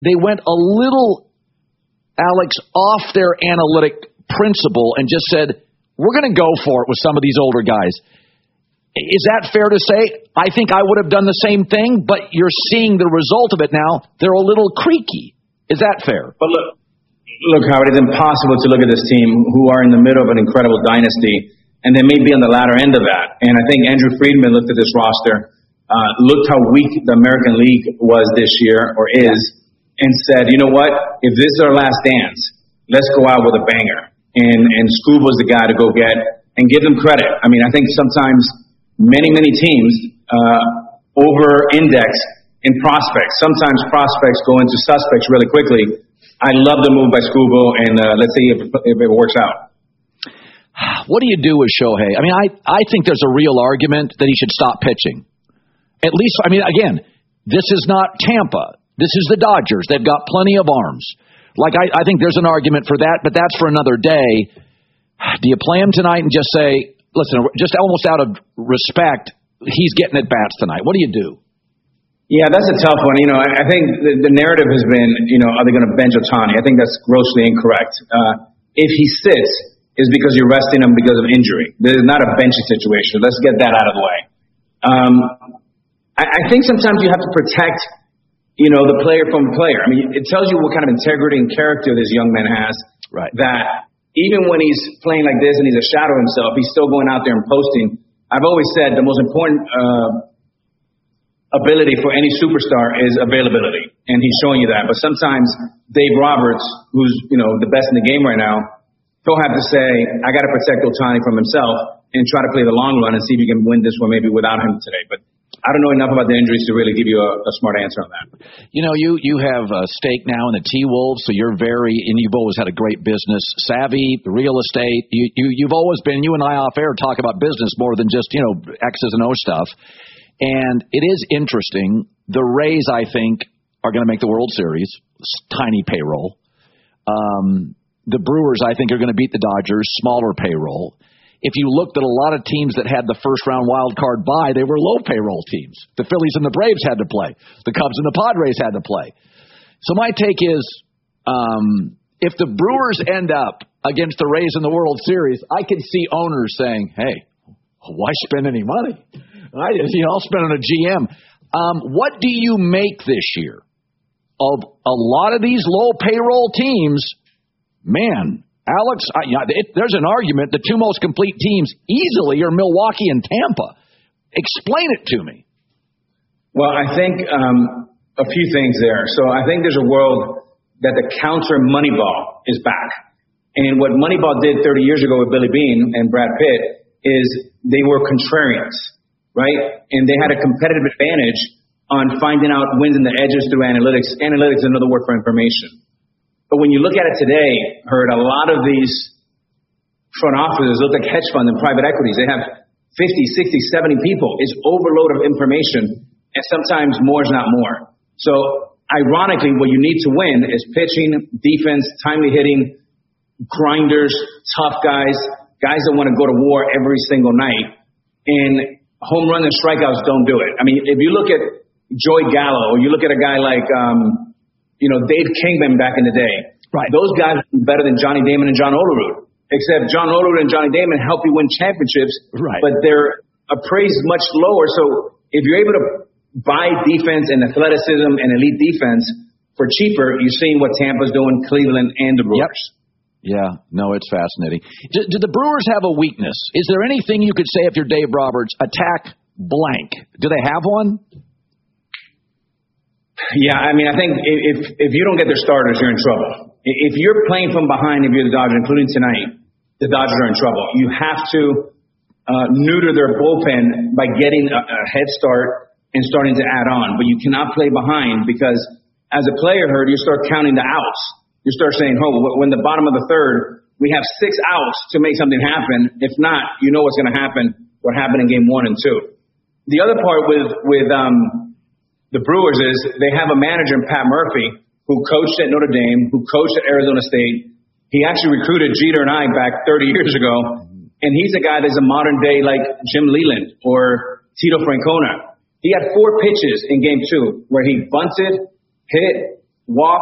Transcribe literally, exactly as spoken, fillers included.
they went a little, Alex, off their analytic principle and just said, we're going to go for it with some of these older guys. Is that fair to say? I think I would have done the same thing, but you're seeing the result of it now. They're a little creaky. Is that fair? But look, look, Howard, it's impossible to look at this team who are in the middle of an incredible dynasty, and they may be on the latter end of that. And I think Andrew Friedman looked at this roster, uh, looked how weak the American League was this year, or is, and said, you know what? If this is our last dance, let's go out with a banger. And, and Scoob was the guy to go get, and give them credit. I mean, I think sometimes many, many teams uh, over-index in prospects. Sometimes prospects go into suspects really quickly. I love the move by Scoobo, and uh, let's see if, if it works out. What do you do with Shohei? I mean, I, I think there's a real argument that he should stop pitching. At least, I mean, again, this is not Tampa. This is the Dodgers. They've got plenty of arms. Like, I, I think there's an argument for that, but that's for another day. Do you play him tonight and just say, listen, just almost out of respect, he's getting at bats tonight? What do you do? Yeah, that's a tough one. You know, I, I think the, the narrative has been, you know, are they going to bench Ohtani? I think that's grossly incorrect. Uh, if he sits, is because you're resting him because of injury. This is not a benching situation. Let's get that out of the way. Um, I, I think sometimes you have to protect, you know, the player from the player. I mean, it tells you what kind of integrity and character this young man has. Right. That even when he's playing like this and he's a shadow of himself, he's still going out there and posting. I've always said the most important uh, ability for any superstar is availability, and he's showing you that. But sometimes Dave Roberts, who's, you know, the best in the game right now, he'll have to say, I got to protect Ohtani from himself and try to play the long run and see if he can win this one maybe without him today. But I don't know enough about the injuries to really give you a, a smart answer on that. You know, you you have a stake now in the T-Wolves, so you're very, and you've always had a great business savvy, real estate. You, you, you've always been, you and I off air talk about business more than just, you know, X's and O stuff. And it is interesting. The Rays, I think, are going to make the World Series. Tiny payroll. Um, the Brewers, I think, are going to beat the Dodgers. Smaller payroll. If you looked at a lot of teams that had the first-round wild card bye, they were low payroll teams. The Phillies and the Braves had to play. The Cubs and the Padres had to play. So my take is, um, if the Brewers end up against the Rays in the World Series, I can see owners saying, hey, why spend any money? I, you know, I'll spend on a G M. Um, what do you make this year of a lot of these low payroll teams? Man, Alex, I, it, there's an argument the two most complete teams easily are Milwaukee and Tampa. Explain it to me. Well, I think um, a few things there. So I think there's a world that the counter Moneyball is back. And what Moneyball did thirty years ago with Billy Beane and Brad Pitt is they were contrarians, right? And they had a competitive advantage on finding out wins and the edges through analytics. Analytics is another word for information. But when you look at it today, Heard, a lot of these front offices look like hedge funds and private equities. They have fifty, sixty, seventy people. It's overload of information, and sometimes more is not more. So ironically, what you need to win is pitching, defense, timely hitting, grinders, tough guys, guys that want to go to war every single night. And home runs and strikeouts don't do it. I mean, if you look at Joey Gallo, or you look at a guy like, um, you know, Dave Kingman back in the day, right? Those guys are better than Johnny Damon and John Olerud. Except John Olerud and Johnny Damon help you win championships, right? But they're appraised much lower. So if you're able to buy defense and athleticism and elite defense for cheaper, you're seeing what Tampa's doing, Cleveland, and the Brewers. Yep. Yeah, no, it's fascinating. Do, do the Brewers have a weakness? Is there anything you could say if you're Dave Roberts, attack blank? Do they have one? Yeah, I mean, I think if if you don't get their starters, you're in trouble. If you're playing from behind, if you're the Dodgers, including tonight, the Dodgers are in trouble. You have to uh, neuter their bullpen by getting a, a head start and starting to add on. But you cannot play behind because as a player, Heard, you start counting the outs. You start saying, oh, when the bottom of the third, we have six outs to make something happen. If not, you know what's going to happen, what happened in game one and two. The other part with, with um, the Brewers is they have a manager in Pat Murphy who coached at Notre Dame, who coached at Arizona State. He actually recruited Jeter and I back thirty years ago. And he's a guy that's a modern day like Jim Leland or Tito Francona. He had four pitches in game two where he bunted, hit, walk